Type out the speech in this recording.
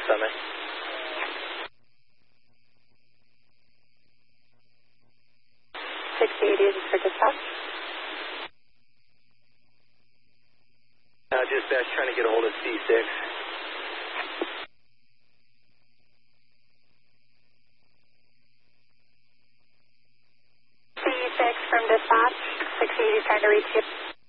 Summit. 680 is for dispatch. Dispatch trying to get a hold of C6. C6 from dispatch. 680 trying to reach you.